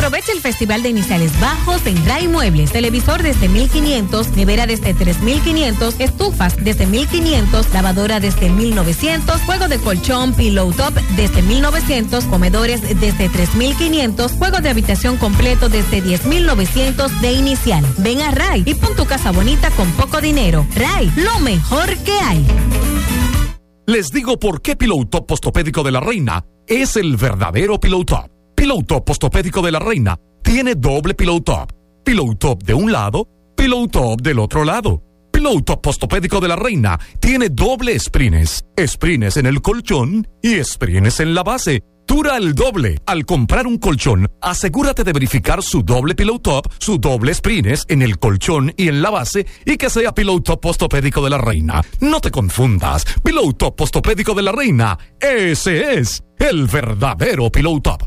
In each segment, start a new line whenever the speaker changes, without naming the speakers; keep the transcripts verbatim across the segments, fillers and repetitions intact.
Aprovecha el Festival de Iniciales Bajos en Ray Muebles. Televisor desde mil quinientos, nevera desde tres mil quinientos, estufas desde mil quinientos, lavadora desde mil novecientos, juego de colchón, pillow top desde mil novecientos, comedores desde tres mil quinientos, juego de habitación completo desde diez mil novecientos de inicial. Ven a Ray y pon tu casa bonita con poco dinero. Ray, lo mejor que hay.
Les digo por qué Pillow Top Postopédico de la Reina es el verdadero Pillow Top. Pillow Top Postopédico de la Reina tiene doble Pillow Top. Pillow Top de un lado, Pillow Top del otro lado. Pillow Top Postopédico de la Reina tiene doble sprines. Sprines en el colchón y sprines en la base. Dura el doble. Al comprar un colchón, asegúrate de verificar su doble Pillow Top, su doble sprines en el colchón y en la base, y que sea Pillow Top Postopédico de la Reina. No te confundas. Pillow Top Postopédico de la Reina, ese es el verdadero Pillow Top.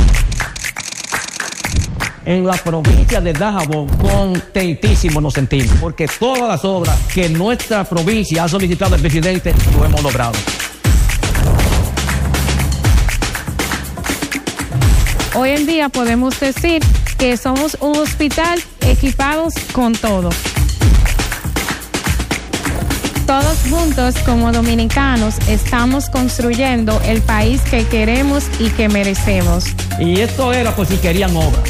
En la provincia de Dajabón, contentísimo nos sentimos, porque todas las obras que nuestra provincia ha solicitado al presidente lo hemos logrado.
Hoy en día podemos decir que somos un hospital equipados con todo. Todos juntos como dominicanos estamos construyendo el país que queremos y que merecemos.
Y esto era por si querían obra.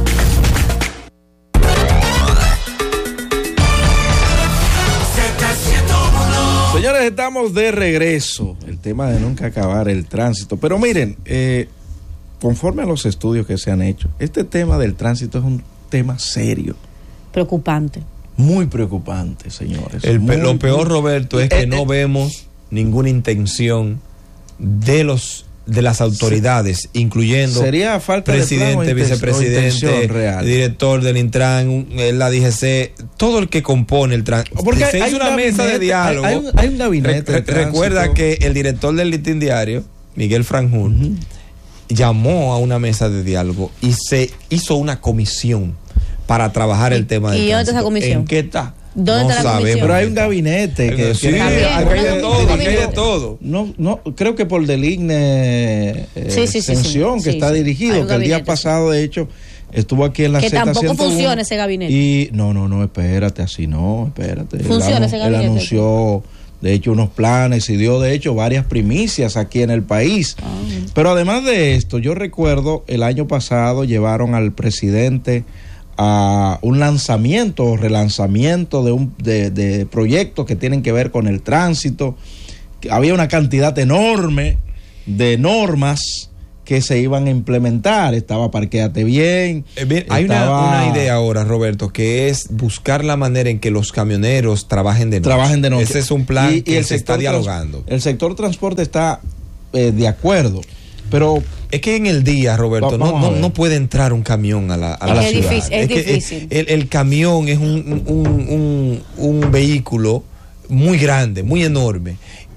Señores, estamos de regreso. El tema de nunca acabar el tránsito. Pero miren, eh, conforme a los estudios que se han hecho, este tema del tránsito es un tema serio.
Preocupante.
Muy preocupante, señores.
El,
Muy,
lo peor, Roberto, es
eh,
que no
eh,
vemos ninguna intención de los de las autoridades, incluyendo
sería falta
presidente,
de plan o
vicepresidente,
real.
director del Intran, la D G C, todo el que compone el tránsito.
Porque
se
hay
hizo
un
una mesa de diálogo.
Hay, hay, un, hay un gabinete.
Re, re, recuerda que el director del Listín Diario, Miguel Franjul, uh-huh, llamó a una mesa de diálogo y se hizo una comisión para trabajar el tema del
¿Y dónde está esa comisión?
¿En qué está?
¿Dónde
no
está la
sabemos,
comisión?
pero hay un gabinete que
sí,
tiene,
hay, hay de todo,
dirige,
hay de todo.
No, no, creo que por Deligne eh,
sí, sí,
extensión
sí, sí,
que
sí,
está
sí.
dirigido, que el día pasado de hecho estuvo aquí en la
que
Z ciento uno.
Tampoco funciona ese gabinete.
Y no, no, no, espérate, así no, espérate.
Funciona
él,
ese gabinete.
Él anunció de hecho unos planes y dio de hecho varias primicias aquí en el país. Ah. Pero además de esto, yo recuerdo el año pasado llevaron al presidente a un lanzamiento o relanzamiento de, un, de, de proyectos que tienen que ver con el tránsito. Había una cantidad enorme de normas que se iban a implementar. Estaba Parquéate Bien.
Eh, bien hay
estaba,
una, una idea ahora, Roberto, que es buscar la manera en que los camioneros trabajen de noche.
Trabajen de noche.
Ese es un plan
y,
que
y el
se está
trans,
dialogando.
El sector transporte está eh, de acuerdo. Pero
es que en el día, Roberto, no, no, no puede entrar un camión a la, a la
es
ciudad.
Difícil, es,
es
difícil.
Que el, el camión es un, un, un, un vehículo muy grande, muy enorme.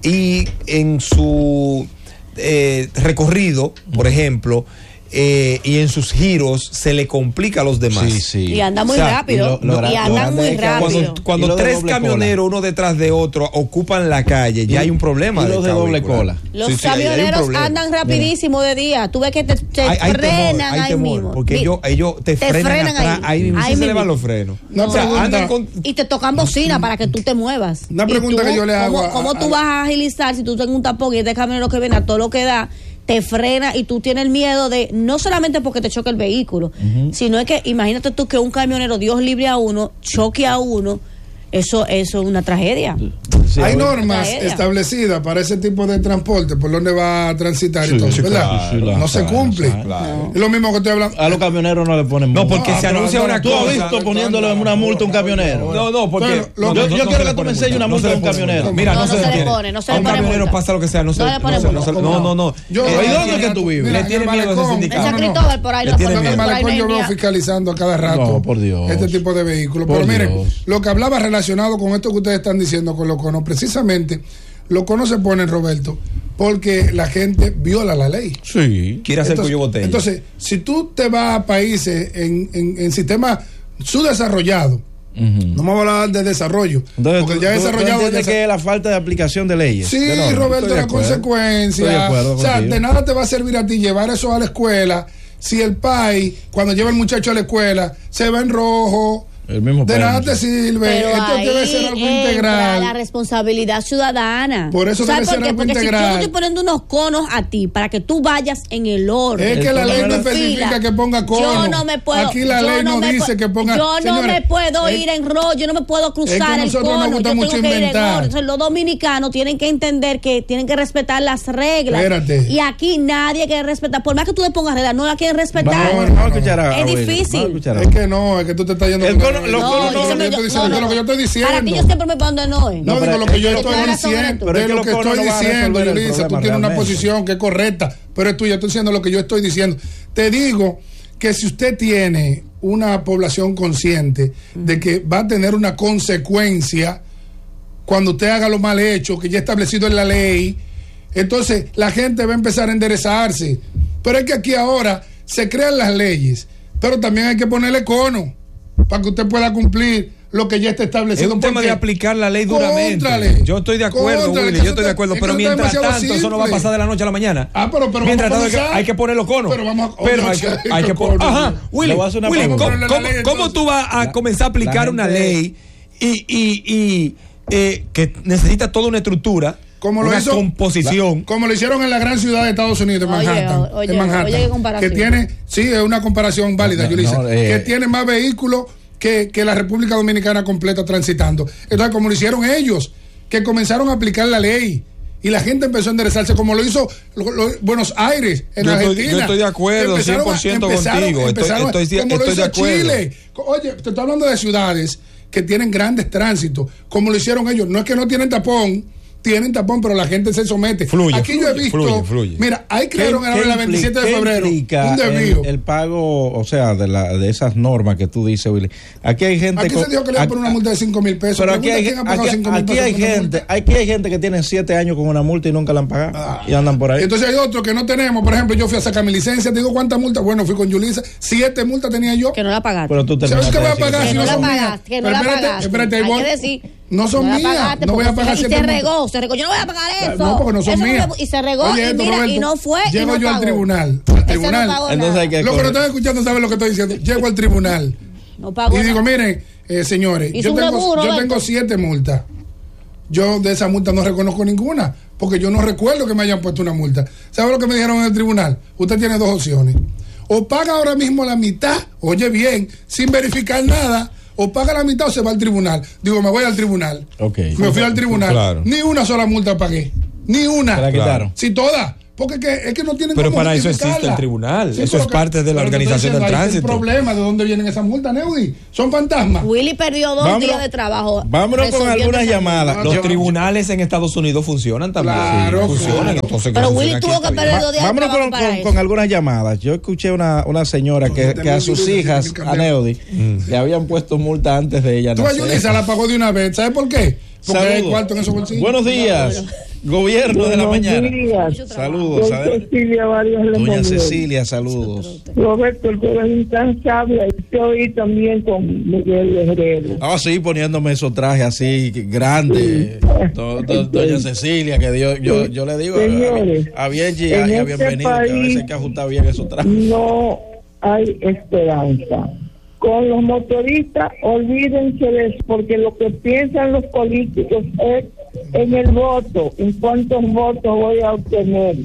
Y en su eh, recorrido, por ejemplo, eh, y en sus giros se le complica a los demás.
Sí, sí.
Y anda muy o sea, rápido. Y, lo, lo, y andan muy rápido.
Cuando, cuando tres camioneros, cola. uno detrás de otro, ocupan la calle, ya y, hay un problema.
Y los de, de doble cola.
Los sí, camioneros sí, andan rapidísimo Mira. de día. Tú ves que te, te
hay, hay
frenan
temor, hay
ahí
temor,
mismo.
Porque ellos, ellos te, te frenan, frenan atrás, ahí, ahí mismo ahí se mismo. le van los frenos.
No, o sea, andan con... Y te tocan bocina para que tú te muevas.
Una pregunta
tú,
que yo le hago.
¿Cómo, a, cómo tú a, vas a agilizar si tú tienes un tapón y este camionero que viene a todo lo que da? Te frena y tú tienes el miedo de, no solamente porque te choque el vehículo, uh-huh, sino es que imagínate tú que un camionero, Dios libre a uno, choque a uno, eso, eso es una tragedia.
Sí, hay normas establecidas para ese tipo de transporte, por donde va a transitar sí, y todo, sí, ¿verdad? Claro, sí, no claro, se cumple. Claro. Es lo mismo que estoy hablando.
A los camioneros no le ponen multa.
No, porque ah, se anuncia no, una
¿Tú
cosa.
¿Tú has visto poniéndole una multa a un camionero?
No, no, porque
no, yo, yo no, quiero no que tú me enseñes una multa a un camionero.
Mira,
no,
no,
no
se
le pone, no se le
pone.
A un camionero
pasa lo que sea, no se le pone. No, no, no.
¿Y dónde es que tú vives?
Le tiene miedo a ese sindicato.
Ese Cristóbal por ahí lo pone.
En el malecón yo veo fiscalizando a cada rato este tipo de vehículos. Pero miren, lo que hablaba relacionado con esto que ustedes están diciendo con los conos, precisamente los conos se ponen, Roberto, porque la gente viola la ley.
Sí, quiere hacer cuello botella.
Entonces, si tú te vas a países en, en, en sistemas subdesarrollados, uh-huh, no me voy a hablar de desarrollo,
entonces,
porque ya desarrollado
ya se... que es la falta de aplicación de leyes.
Sí,
de
Roberto, la consecuencia. O sea, de nada te va a servir a ti llevar eso a la escuela si el país, cuando lleva el muchacho a la escuela, se va en rojo,
el mismo
de nada te sirve.
Pero
esto debe ser algo integral.
La responsabilidad ciudadana.
Por eso debe ser algo
Porque
integral.
si yo estoy poniendo unos conos a ti para que tú vayas en el orden.
Es que la ley no especifica que ponga conos.
Yo no me puedo.
Aquí la ley no dice que ponga.
Yo no me puedo ir en rollo, yo no me puedo cruzar el cono. Yo tengo que ir en orden. Entonces, los dominicanos tienen que entender que tienen que respetar las reglas.
Espérate.
Y aquí nadie quiere respetar. Por más que tú le pongas reglas, no la quieren respetar.
No, no, no, no,
es difícil.
Es que no, es que tú te estás yendo.
El cono, los conos no.
Yo estoy diciendo, no, no. Lo que yo estoy diciendo.
Para ti yo siempre me pongo no es.
No, digo lo que yo estoy diciendo.
Pero
es lo que estoy diciendo, Yulisa. Tú tienes una posición que es correcta, pero es tuya. Estoy diciendo lo que yo estoy diciendo. Te digo que si usted tiene una población consciente de que va a tener una consecuencia cuando usted haga lo mal hecho, que ya establecido en la ley, entonces la gente va a empezar a enderezarse. Pero es que aquí ahora se crean las leyes, pero también hay que ponerle cono para que usted pueda cumplir lo que ya está establecido.
Es un tema de aplicar la ley duramente.
Contrale,
yo estoy de acuerdo,
contrale,
Willy, yo estoy de acuerdo, pero mientras tanto
simple.
Eso no va a pasar de la noche a la mañana.
Ah, pero, pero
mientras
vamos
tanto
a
hay, que, hay que poner los conos.
Pero vamos a,
pero
oye,
hay que,
hay
hay
que
que poner. Ajá, Willy, Willy ¿cómo,
ley,
cómo, ¿cómo tú vas a
la,
comenzar a aplicar una ley y, y, y eh, que necesita toda una estructura? Como lo una hizo, composición.
La, como lo hicieron en la gran ciudad de Estados Unidos, de Manhattan.
Oye, oye,
en Manhattan
oye, qué comparación.
Que tiene, sí, es una comparación válida, Yulisa. No, eh, que tiene más vehículos que, que la República Dominicana completa transitando. Entonces, como lo hicieron ellos, que comenzaron a aplicar la ley. Y la gente empezó a enderezarse, como lo hizo lo, lo, Buenos Aires, en
yo
Argentina.
Estoy, yo estoy de acuerdo, cien por ciento
empezaron,
contigo.
Empezaron,
estoy estoy,
como
estoy
lo hizo
de acuerdo.
Chile. Oye, te estoy hablando de ciudades que tienen grandes tránsitos, como lo hicieron ellos. No es que no tienen tapón, tienen tapón, pero la gente se somete.
Fluye,
Aquí
fluye,
yo he visto,
fluye, fluye.
Mira, ahí crearon ahora la veintisiete de febrero
un desvío. El, el pago, o sea, de, la, de esas normas que tú dices, Willy. Aquí hay gente.
Aquí con, se dijo que le iban a poner una multa de cinco mil pesos.
Pero aquí hay, aquí, aquí hay gente, aquí hay gente que tiene siete años con una multa y nunca la han pagado. Ah, y andan por ahí.
Entonces hay otros que no tenemos. Por ejemplo, yo fui a sacar mi licencia. Te digo cuántas multas. Bueno, fui con Yulisa. Siete multas tenía yo.
Que no la pagaste.
Pero tú
¿sabes qué voy a pagar
que
si
no
no
la
son
pagaste? Que no la pagaste.
Espérate,
hay que decir.
No son
no
mías. No voy a pagar siete
multas. Y se regó, se regó. Yo no voy a pagar eso.
No, porque no son mías.
Y se regó
Oye,
y
esto,
mira,
Roberto,
y no fue.
Llego
y no
yo
pagó.
al tribunal. Al tribunal.
No
Entonces hay que
lo que no están escuchando saben lo que estoy diciendo. Llego al tribunal.
No pagó.
Y digo, miren, eh, señores, yo tengo, reburo, yo tengo siete multas. Yo de esa multa no reconozco ninguna, porque yo no recuerdo que me hayan puesto una multa. ¿Sabe lo que me dijeron en el tribunal? Usted tiene dos opciones. O paga ahora mismo la mitad, oye bien, sin verificar nada, o paga la mitad o se va al tribunal. Digo, me voy al tribunal.
Okay.
Me fui al tribunal.
Claro.
Ni una sola multa pagué. Ni una.
¿Se la quitaron?
Sí, todas. Porque es que, es que no tienen
pero
cómo
para eso existe el tribunal. Sí, eso es
que,
parte de la organización del tránsito.
El problema de dónde vienen esas multas, Neudi. Son fantasmas.
Willy perdió dos
vámonos,
días de trabajo.
Vámonos con algunas llamadas.
Los tribunales en Estados Unidos funcionan también.
Claro,
sí, funcionan.
Claro.
Entonces,
pero Willy tuvo que perder dos días de
vámonos
trabajo
con,
para
con,
eso.
con algunas llamadas. Yo escuché una, una señora que, que a sus hijas, a Neudi, mm. le habían puesto multa antes de ella.
Tú no a Yulisa la pagó de una vez. ¿Sabes por qué? Porque hay cuarto en esos bolsillos.
Buenos días. Gobierno de la mañana. Días. Saludos.
Cecilia Varias
Doña Cecilia, saludos.
Roberto, el jueves incansable. Estoy también con Miguel Herrero.
Ah, sí, poniéndome esos trajes así grandes. Do, do, doña Cecilia, que Dios, yo, yo le digo
señores,
a Viechi y a
este
bienvenido, que a veces hay que ajustar bien esos trajes.
No hay esperanza. Con los motoristas, olvídense de eso, porque lo que piensan los políticos es en el voto, en cuántos votos voy a obtener.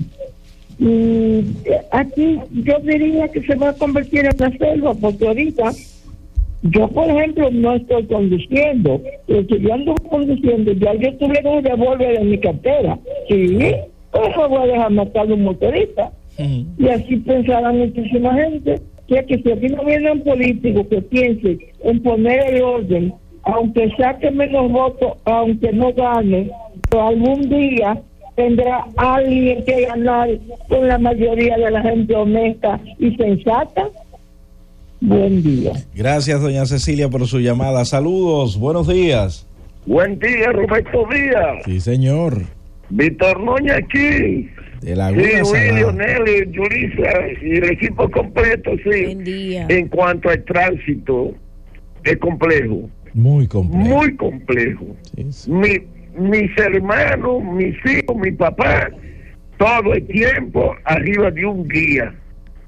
Y aquí yo diría que se va a convertir en una selva, porque ahorita yo, por ejemplo, no estoy conduciendo, pero si yo ando conduciendo, ya yo tuviera un revólver en mi cartera. Sí, pues voy a dejar matar a un motorista. Uh-huh. Y así pensará muchísima gente. Ya que si aquí no viene un político que piense en poner el orden, aunque saque menos votos, aunque no gane, pero algún día tendrá alguien que ganar con la mayoría de la gente honesta y sensata. Buen día.
Gracias, doña Cecilia, por su llamada. Saludos, buenos días.
Buen día, Roberto Díaz.
Sí, señor.
Víctor Noña aquí.
De la
sí, William, Nelly, Yulisa y el equipo completo, sí. En cuanto al tránsito, es complejo.
Muy complejo.
Muy complejo. Sí, sí. Mi, mis hermanos, mis hijos, mi papá, todo el tiempo arriba de un guía.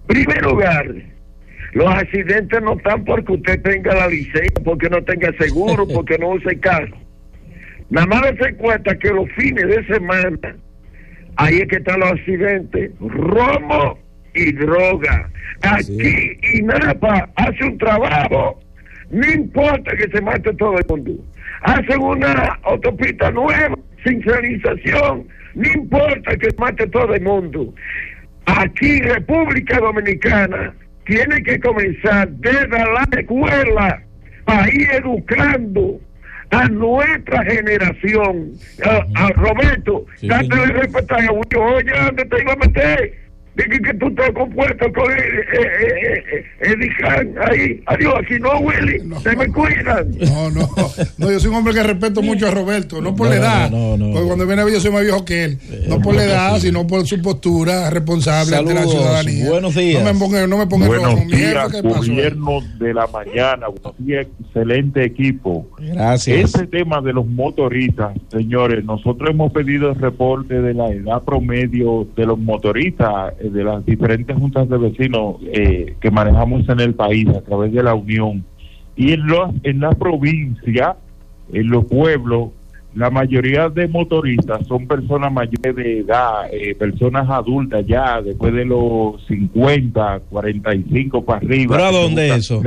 primer lugar, los accidentes no están porque usted tenga la licencia, porque no tenga seguro, porque no use carro. Nada más se cuenta que los fines de semana, ahí es que están los accidentes, romo y droga. Aquí sí. INAPA hace un trabajo, no importa que se mate todo el mundo. Hacen una autopista nueva, sin señalización, no importa que se mate todo el mundo. Aquí República Dominicana tiene que comenzar desde la escuela a ir educando a nuestra generación. A, a Roberto, sí, dátele respetar a Willy. Oye, ¿dónde te iba a meter? Dije que tú estás compuesto con el, eh, eh, eh, ahí. Adiós, aquí no, Willy, no, se me cuidan.
No, no, no, yo soy un hombre que respeto mucho a Roberto, no por no, la edad, no, no, no, porque cuando viene a ver yo soy más viejo que él, no por la edad, sino por su postura responsable ante la ciudadanía. Buenos días. No me ponga, no me ponga
buenos
rojo.
días, ¿qué gobierno pasó? De la mañana, buenos días, excelente equipo.
Gracias.
Ese tema de los motoristas, señores, nosotros hemos pedido el reporte de la edad promedio de los motoristas, de las diferentes juntas de vecinos eh, que manejamos en el país a través de la Unión, y en, los, en la provincia, en los pueblos, la mayoría de motoristas son personas mayores de edad, eh, personas adultas ya después de los cincuenta, cuarenta y cinco para arriba.
¿Pero a dónde eso?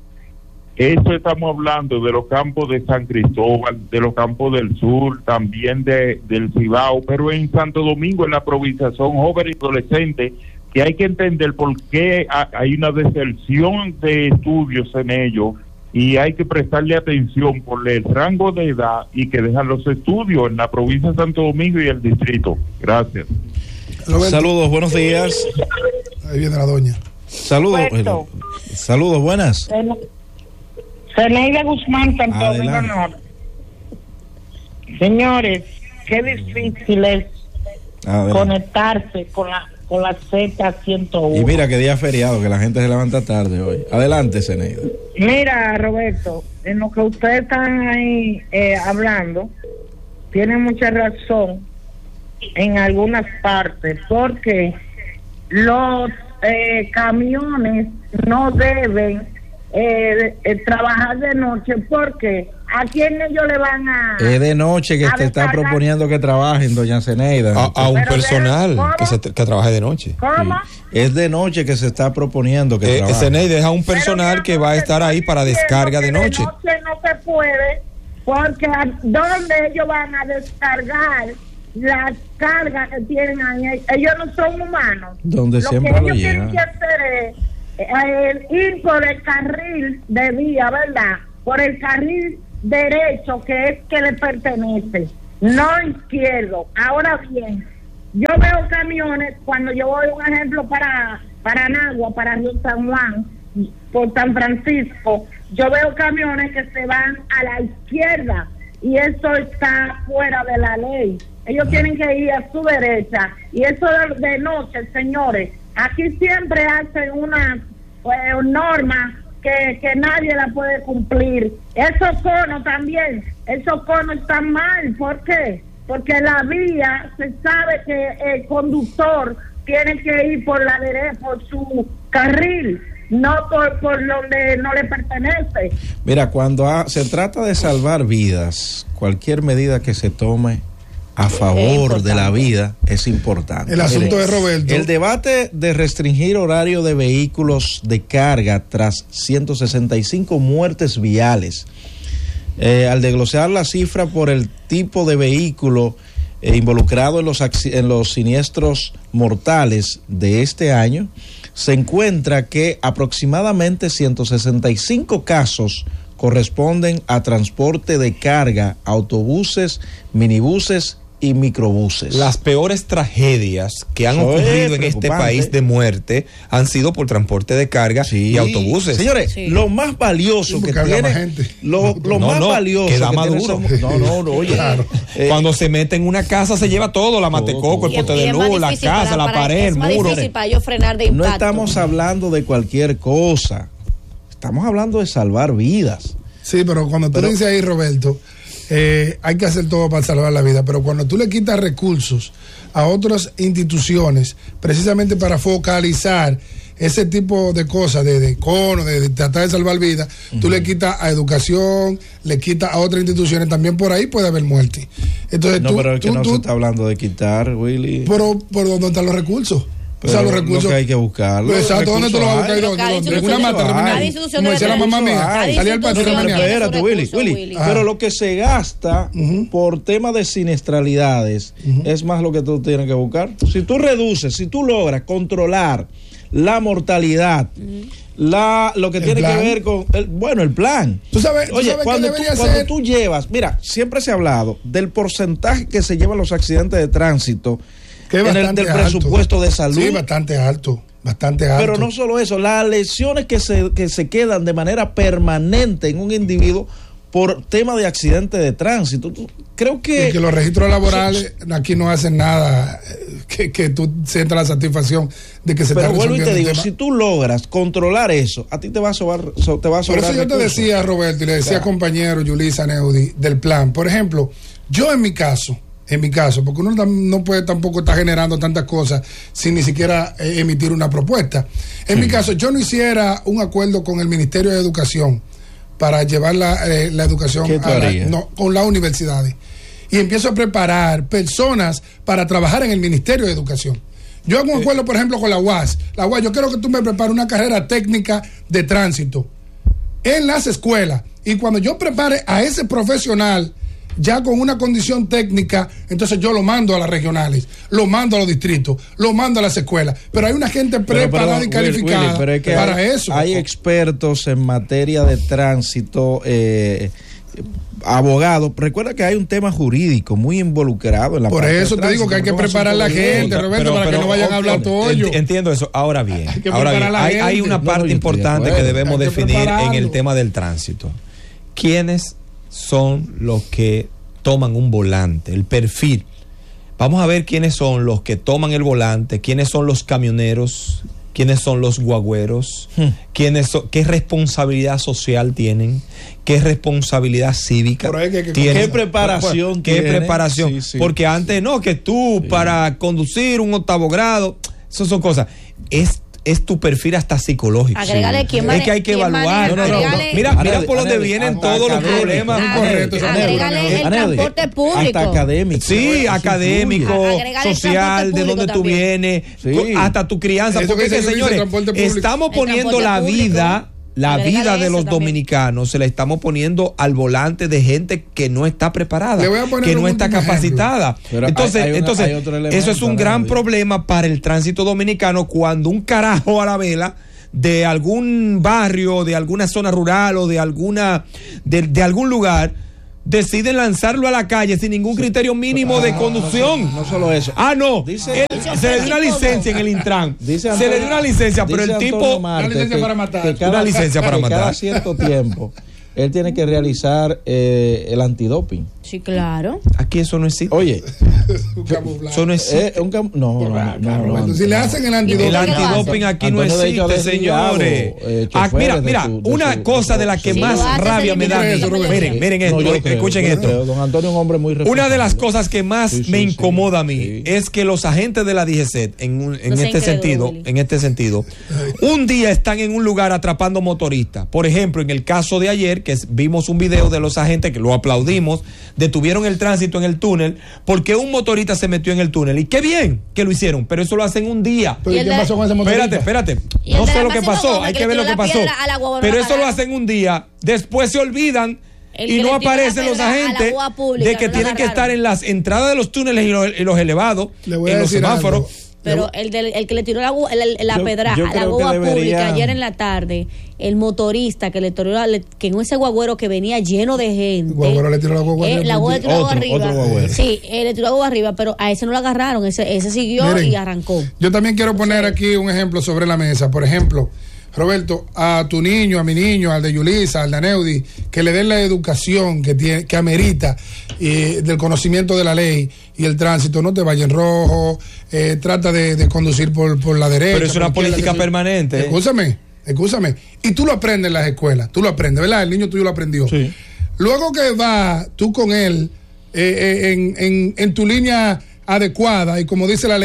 Eso estamos hablando de los campos de San Cristóbal, de los campos del sur, también de del Cibao, pero en Santo Domingo, en la provincia, son jóvenes y adolescentes que hay que entender por qué hay una deserción de estudios en ellos, y hay que prestarle atención por el rango de edad y que dejan los estudios en la provincia de Santo Domingo y el distrito. Gracias.
Roberto. Saludos, buenos días.
Ahí viene la doña.
Saludos. Roberto. Saludos, buenas.
Zeneida Guzmán, Santo Domingo Norte. Señores, qué difícil es Adelante. conectarse con la con la Z ciento uno.
Y mira que día feriado, que la gente se levanta tarde hoy. Adelante, Zeneida.
Mira, Roberto, en lo que ustedes están ahí eh, hablando, tiene mucha razón en algunas partes, porque los eh, camiones no deben eh, eh, trabajar de noche, porque ¿a quién ellos le van a...?
Es de noche que te está proponiendo que trabajen, doña Zeneida.
A, a un Pero personal de, que, se, que trabaje de noche.
¿Cómo?
Sí. Es de noche que se está proponiendo que
eh,
trabaje.
Zeneida es a un personal que va a estar ahí para descarga de noche.
De noche no se puede, porque ¿dónde ellos van a descargar las cargas que tienen ahí? Ellos no son humanos.
Donde
lo
siempre
que
lo
ellos
llevan.
tienen que hacer es eh, ir por el carril de vía, ¿verdad? Por el carril derecho, que es que le pertenece, no izquierdo. Ahora bien, yo veo camiones cuando yo voy, un ejemplo, para para Nagua, para Río San Juan, por San Francisco, yo veo camiones que se van a la izquierda, y eso está fuera de la ley. Ellos tienen que ir a su derecha, y eso de, de noche, señores, aquí siempre hacen una pues, norma Que, que nadie la puede cumplir. Esos conos también, esos conos están mal. ¿Por qué? Porque la vía, se sabe que el conductor tiene que ir por la derecha, por su carril, no por, por donde no le pertenece.
Mira, cuando ha, se trata de salvar vidas, cualquier medida que se tome a favor de la vida es importante.
El asunto de Roberto.
El debate de restringir horario de vehículos de carga tras ciento sesenta y cinco muertes viales. Eh, al desglosar la cifra por el tipo de vehículo eh, involucrado en los, en los siniestros mortales de este año, se encuentra que aproximadamente ciento sesenta y cinco casos corresponden a transporte de carga, autobuses, minibuses y microbuses.
Las peores tragedias que han Eso ocurrido en este país de muerte han sido por transporte de carga sí. y autobuses.
Señores, sí. lo más valioso sí, que tiene, lo, lo
no,
más
no,
valioso
que da
que
maduro.
Tiene, no, no, no, oye. Claro.
Eh, Cuando se mete en una casa se lleva todo, la matecoco, el pote de luz, la casa, para, la para, pared, el muro.
Para yo frenar de impacto.
No estamos hablando de cualquier cosa. Estamos hablando de salvar vidas.
Sí, pero cuando tú pero, dices ahí, Roberto, eh, hay que hacer todo para salvar la vida, pero cuando tú le quitas recursos a otras instituciones, precisamente para focalizar ese tipo de cosas, de, de cono, de, de tratar de salvar vidas, uh-huh. tú le quitas a educación, le quitas a otras instituciones, también por ahí puede haber muerte. Entonces,
no,
tú,
pero es que
tú,
no
tú,
se está hablando de quitar, Willy.
Pero, ¿por dónde están los recursos?
Pero o sea, los recursos. Lo que hay que buscarlo.
Exacto, ¿dónde tú lo vas a buscar? ¿Dónde? En una mata terminal. Como decía la mamá mía, salía al patio terminal.
Espérate, Willy, Willy. Pero lo que se gasta uh-huh. por tema de siniestralidades uh-huh. es más lo que tú tienes que buscar. Si tú reduces, si tú logras controlar la mortalidad, uh-huh. la lo que el tiene plan. que ver con el, bueno, el plan.
Tú sabes,
Oye,
¿tú sabes
cuando,
qué
tú,
debería
cuando
ser?
tú llevas, mira, siempre se ha hablado del porcentaje que se llevan los accidentes de tránsito en el del presupuesto
alto.
de salud.
Sí, bastante alto, bastante alto.
Pero no solo eso, las lesiones que se, que se quedan de manera permanente en un individuo por tema de accidente de tránsito. Creo que...
Y que los registros laborales so, aquí no hacen nada que, que tú sientas la satisfacción de que se
pero
está
vuelvo y te digo,
tema.
si tú logras controlar eso, a ti te va a sobrar, so, te va a sobrar
Por eso yo
recursos.
te decía, Roberto, y le decía claro. compañero Yulisa Neudi, del plan. Por ejemplo, yo en mi caso... En mi caso, porque uno no puede tampoco estar generando tantas cosas sin ni siquiera eh, emitir una propuesta. En sí. mi caso, yo no hiciera un acuerdo con el Ministerio de Educación para llevar la, eh, la educación
a
la, no, con las universidades. Y empiezo a preparar personas para trabajar en el Ministerio de Educación. Yo hago un acuerdo, por ejemplo, con la U A S. La U A S, yo quiero que tú me prepares una carrera técnica de tránsito en las escuelas. Y cuando yo prepare a ese profesional ya con una condición técnica, entonces yo lo mando a las regionales, lo mando a los distritos, lo mando a las escuelas, pero hay una gente preparada pero, pero, y calificada Willy, pero es que para
hay,
eso.
Hay expertos en materia de tránsito, eh, abogados. Recuerda que hay un tema jurídico muy involucrado en la
Por
parte
eso te digo que hay que preparar a la gente, Roberto, pero, para pero, que no vayan okay, a hablar todo ello.
Entiendo eso. Ahora bien, hay, ahora bien hay, hay una parte no, importante de que debemos que definir prepararlo. En el tema del tránsito. ¿Quiénes son los que toman un volante? El perfil. Vamos a ver quiénes son los que toman el volante, quiénes son los camioneros, quiénes son los guagüeros, hmm. quiénes son, qué responsabilidad social tienen, qué responsabilidad cívica
que, que,
tienen,
qué preparación,
qué
tiene?
preparación, sí, sí. Porque antes no, que tú sí. para conducir un octavo grado, eso son cosas. Es es tu perfil hasta psicológico.
Agrégale sí. quién
Es que hay que evaluar. No, no, no, no. Mira, mira por donde vienen todos los problemas.
Agrégale el transporte público.
Hasta académico.
Sí, académico, social, de dónde tú vienes, hasta tu crianza. Porque, señores, estamos poniendo la vida... La vida de los dominicanos se la estamos poniendo al volante de gente que no está preparada, que no está capacitada. Entonces, hay, hay una, entonces elemento, eso es un gran problema para el tránsito dominicano cuando un carajo a la vela de algún barrio, de alguna zona rural o de alguna de, de algún lugar deciden lanzarlo a la calle sin ningún criterio mínimo ah, de conducción.
No, no solo eso.
Ah, no. Dice, Él, se le dio una licencia en el Intran. Dice Antonio, se le dio una licencia, pero el tipo...
Una licencia para matar.
Cada,
una licencia para matar.
Cada cierto tiempo él tiene que realizar eh, el antidoping.
Sí, claro.
Aquí eso no existe.
Oye,
un camuflaje.
Eso no existe. Eh, un cam no, no, no, no, no, no.
Si le hacen el antidoping.
El antidoping aquí no existe, señores. Eh, ah, mira, mira, su, una su, cosa de la que sí, más rabia me da. Miren, miren esto, no, escuchen
creo,
esto.
Creo, don Antonio es un hombre muy
Una de las cosas que más sí, sí, me incomoda a mí sí. es que los agentes de la D G C E T, en, un, en no este sentido, Willy. en este sentido, un día están en un lugar atrapando motoristas. Por ejemplo, en el caso de ayer, que vimos un video de los agentes que lo aplaudimos, detuvieron el tránsito en el túnel porque un motorista se metió en el túnel. Y qué bien que lo hicieron, pero eso lo hacen un día.
¿Pero qué pasó con ese motorista?
Espérate, espérate. No sé lo que pasó, hay que ver lo que pasó. Pero eso lo hacen un día, después se olvidan y no aparecen los agentes de que tienen que estar en las entradas de los túneles y los, y los elevados, en los semáforos.
Pero el, del, el que le tiró la, la, la pedra a la guagua pública ayer en la tarde, el motorista que le tiró la, que en ese guagüero que venía lleno de gente.
El guagüero le tiró la guagua
eh, la guagua le tiró
otro,
arriba.
Otro guagüero.
Sí, eh, le tiró la guagua arriba, pero a ese no lo agarraron, ese, ese siguió Miren, y arrancó.
Yo también quiero poner aquí un ejemplo sobre la mesa. Por ejemplo, Roberto, a tu niño, a mi niño, al de Yulisa, al de Neudi, que le den la educación que tiene, que amerita eh, del conocimiento de la ley y el tránsito. No te vayas en rojo, eh, trata de, de conducir por, por la derecha.
Pero es una política
la,
permanente.
Escúchame, escúchame. Y tú lo aprendes en las escuelas, tú lo aprendes, ¿verdad? El niño tuyo lo aprendió.
Sí.
Luego que va tú con él eh, eh, en, en, en tu línea adecuada y como dice la ley,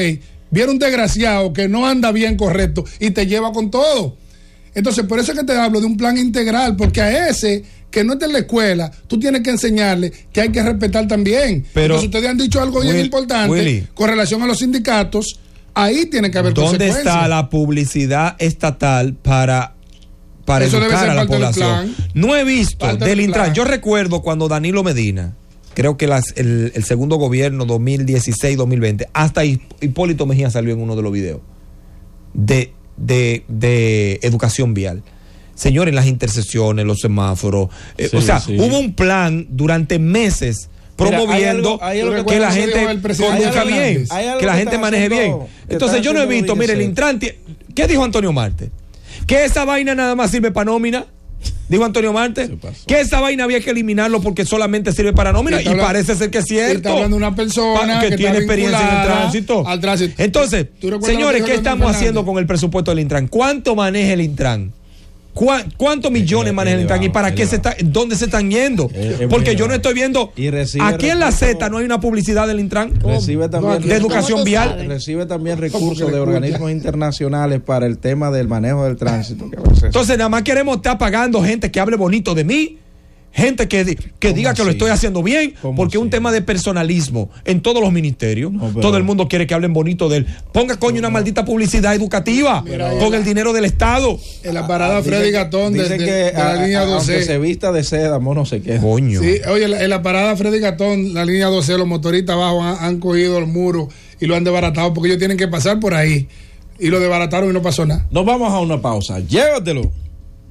viene un desgraciado que no anda bien correcto y te lleva con todo. Entonces, por eso es que te hablo de un plan integral, porque a ese que no está en la escuela, tú tienes que enseñarle que hay que respetar también. Pero entonces, ustedes han dicho algo bien Will, importante Willy, con relación a los sindicatos, ahí tiene que haber
¿dónde
consecuencias.
¿Dónde está la publicidad estatal para, para
eso
educar
debe ser
a la
parte
población?
Del plan.
No he visto
parte
del,
del
Intran.
plan.
Yo recuerdo cuando Danilo Medina, creo que las, el, el segundo gobierno dos mil dieciséis dos mil veinte, hasta Hipólito Mejía salió en uno de los videos de, de, de educación vial. Señores, las intersecciones, los semáforos, eh, sí, o sea, sí. hubo un plan durante meses promoviendo Mira, hay algo, hay algo que, que la gente conduzca bien, que la gente maneje bien. Entonces yo no he visto, mire, el Intran, ¿qué dijo Antonio Marte? Que esa vaina nada más sirve para nómina. Dijo Antonio Marte que esa vaina había que eliminarlo porque solamente sirve para nómina y, y parece ser que es cierto.
Está hablando de una persona
que, que tiene experiencia en el tránsito.
Al tránsito.
Entonces, señores, ¿qué estamos haciendo con el presupuesto del Intran? ¿Cuánto maneja el Intran? ¿Cuántos millones maneja el Intran? ¿Y para qué se está, dónde se están yendo? Porque yo no estoy viendo. Aquí en la Z no hay una publicidad del Intran
recibe también
de educación vial.
Recibe también recursos de organismos internacionales para el tema del manejo del tránsito.
Entonces, nada más queremos estar pagando gente que hable bonito de mí. Gente que, que diga así? que lo estoy haciendo bien, porque es un tema de personalismo en todos los ministerios. No, pero... Todo el mundo quiere que hablen bonito de él. Ponga, coño, una maldita publicidad educativa Mira, con el dinero del Estado.
En la parada ah, Freddy Gatón de, de,
que,
de la
a,
línea doce.
Aunque se vista de seda, no sé qué.
Coño.
Sí, oye, en la parada Freddy Gatón, la línea doce, los motoristas abajo han, han cogido el muro y lo han desbaratado porque ellos tienen que pasar por ahí. Y lo desbarataron y no pasó nada.
Nos vamos a una pausa. Llévatelo.